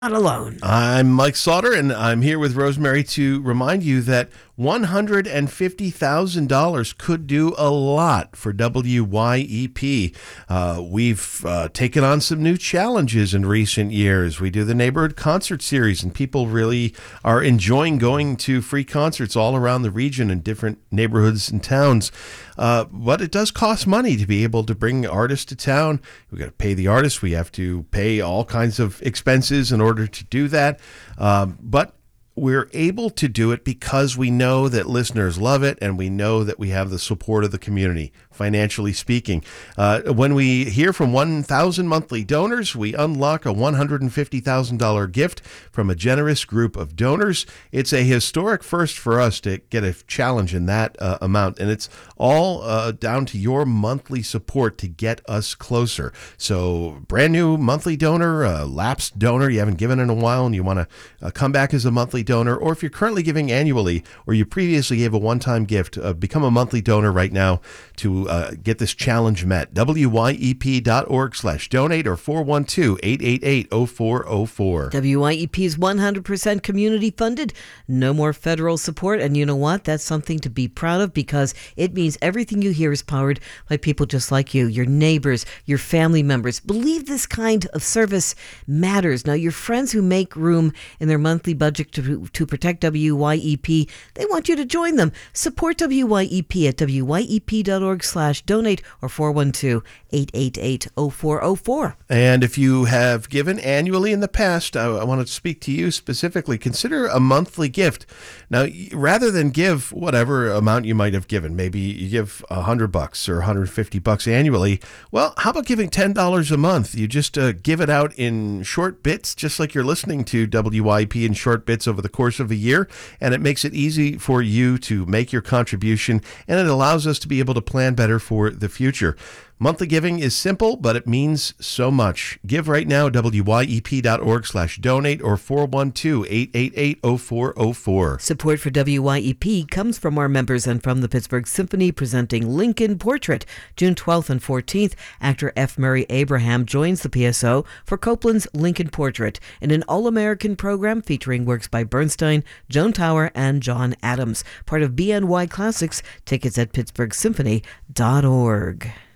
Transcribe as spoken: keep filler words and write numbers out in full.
Not alone. I'm Mike Sauter, and I'm here with Rosemary to remind you that one hundred fifty thousand dollars could do a lot for W Y E P. Uh, we've uh, taken on some new challenges in recent years. We do the neighborhood concert series, and people really are enjoying going to free concerts all around the region in different neighborhoods and towns. Uh, but it does cost money to be able to bring artists to town. We've got to pay the artists. We have to pay all kinds of expenses in order to do that. Um, but we're able to do it because we know that listeners love it, and we know that we have the support of the community, financially speaking. Uh, when we hear from one thousand monthly donors, we unlock a one hundred fifty thousand dollars gift from a generous group of donors. It's a historic first for us to get a challenge in that uh, amount, and it's all uh, down to your monthly support to get us closer. So brand new monthly donor, uh, lapsed donor, you haven't given in a while and you want to uh, come back as a monthly donor, or if you're currently giving annually or you previously gave a one-time gift, uh, become a monthly donor right now to uh, get this challenge met. W Y E P dot org slash donate or four one two, eight eight eight, oh four oh four. W Y E P is one hundred percent community funded. No more federal support. And you know what? That's something to be proud of, because it means everything you hear is powered by people just like you, your neighbors, your family members. Believe this kind of service matters. Now, your friends who make room in their monthly budget to, to protect W Y E P, they want you to join them. Support W Y E P at W Y E P dot org slash donate or four one two, eight eight eight, oh four oh four. And if you have given annually in the past, I, I want to speak to you specifically. Consider a monthly gift. Now, rather than give whatever amount you might have given, maybe you give a hundred bucks or one hundred fifty bucks annually. Well, how about giving ten dollars a month? You just uh, give it out in short bits, just like you're listening to W Y E P in short bits over the course of a year. And it makes it easy for you to make your contribution, and it allows us to be able to plan better for the future. Monthly giving is simple, but it means so much. Give right now, W Y E P dot org slash donate or four one two, eight eight eight, oh four oh four. Support for W Y E P comes from our members and from the Pittsburgh Symphony presenting Lincoln Portrait. June twelfth and fourteenth, actor F. Murray Abraham joins the P S O for Copeland's Lincoln Portrait in an all-American program featuring works by Bernstein, Joan Tower, and John Adams. Part of B N Y Classics. Tickets at pittsburgh symphony dot org.